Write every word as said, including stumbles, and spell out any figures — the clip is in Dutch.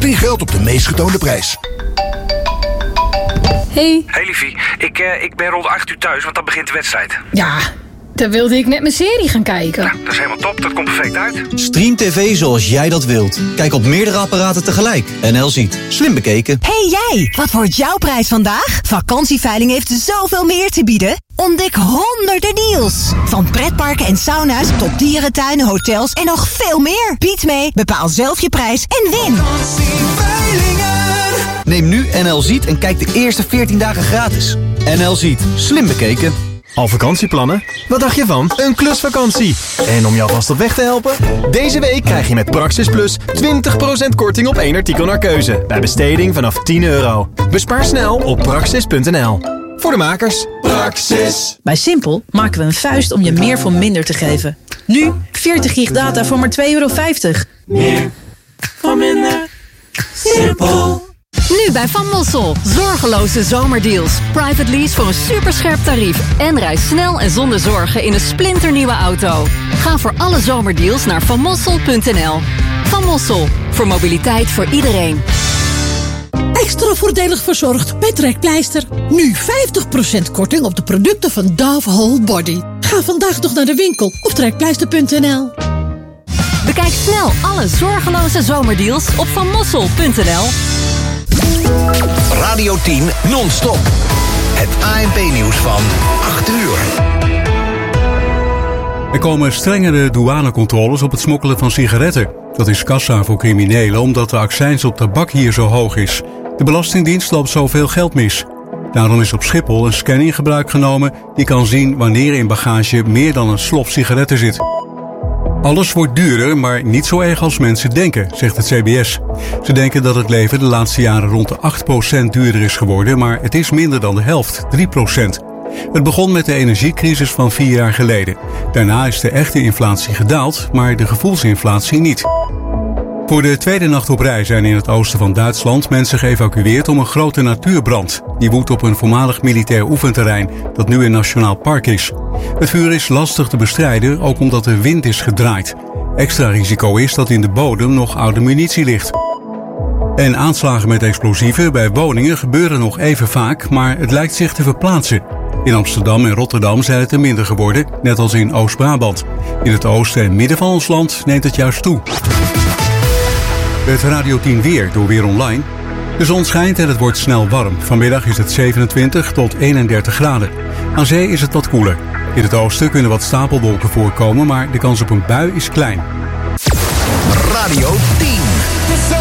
Korting geldt op de meest getoonde prijs. Hey. Hey liefie, ik, uh, ik ben rond acht uur thuis, want dan begint de wedstrijd. Ja, dan wilde ik net mijn serie gaan kijken. Nou, dat is helemaal top, dat komt perfect uit. Stream tv zoals jij dat wilt. Kijk op meerdere apparaten tegelijk. N L Ziet. Slim bekeken. Hey jij, wat wordt jouw prijs vandaag? Vakantieveiling heeft zoveel meer te bieden. Ontdek honderden deals. Van pretparken en sauna's tot dierentuinen, hotels en nog veel meer. Bied mee, bepaal zelf je prijs en win. Neem nu N L Ziet en kijk de eerste veertien dagen gratis. N L Ziet. Slim bekeken. Al vakantieplannen? Wat dacht je van een klusvakantie? En om jou vast op weg te helpen? Deze week krijg je met Praxis Plus twintig procent korting op één artikel naar keuze. Bij besteding vanaf tien euro. Bespaar snel op praxis punt n l. Voor de makers. Praxis. Bij Simpel maken we een vuist om je meer voor minder te geven. Nu veertig gig data voor maar twee euro vijftig. Meer voor minder. Simpel. Nu bij Van Mossel. Zorgeloze zomerdeals. Private lease voor een superscherp tarief. En reis snel en zonder zorgen in een splinternieuwe auto. Ga voor alle zomerdeals naar van mossel punt n l. Van Mossel. Voor mobiliteit voor iedereen. Extra voordelig verzorgd bij Trekpleister. Nu vijftig procent korting op de producten van Dove Whole Body. Ga vandaag nog naar de winkel op trekpleister punt n l. Bekijk snel alle zorgeloze zomerdeals op van mossel punt n l. Radio tien non-stop. Het A N P-nieuws van acht uur. Er komen strengere douanecontroles op het smokkelen van sigaretten. Dat is kassa voor criminelen omdat de accijns op tabak hier zo hoog is. De Belastingdienst loopt zoveel geld mis. Daarom is op Schiphol een scan in gebruik genomen die kan zien wanneer in bagage meer dan een slop sigaretten zit. Alles wordt duurder, maar niet zo erg als mensen denken, zegt het C B S. Ze denken dat het leven de laatste jaren rond de acht procent duurder is geworden, maar het is minder dan de helft, drie procent. Het begon met de energiecrisis van vier jaar geleden. Daarna is de echte inflatie gedaald, maar de gevoelsinflatie niet. Voor de tweede nacht op rij zijn in het oosten van Duitsland mensen geëvacueerd om een grote natuurbrand. Die woedt op een voormalig militair oefenterrein dat nu een nationaal park is. Het vuur is lastig te bestrijden, ook omdat de wind is gedraaid. Extra risico is dat in de bodem nog oude munitie ligt. En aanslagen met explosieven bij woningen gebeuren nog even vaak, maar het lijkt zich te verplaatsen. In Amsterdam en Rotterdam zijn het er minder geworden, net als in Oost-Brabant. In het oosten en midden van ons land neemt het juist toe. Het Radio tien weer door Weer Online. De zon schijnt en het wordt snel warm. Vanmiddag is het zevenentwintig tot eenendertig graden. Aan zee is het wat koeler. In het oosten kunnen wat stapelwolken voorkomen, maar de kans op een bui is klein. Radio tien.